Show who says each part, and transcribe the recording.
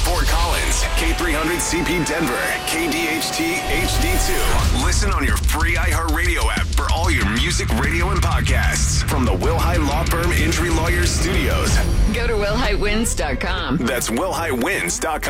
Speaker 1: Fort Collins, K300CP Denver, KDHT HD2. Listen on your free iHeartRadio app for all your music, radio, and podcasts from the Wilhite Law Firm Injury Lawyers Studios.
Speaker 2: Go to WilhiteWins.com.
Speaker 1: That's WilhiteWins.com.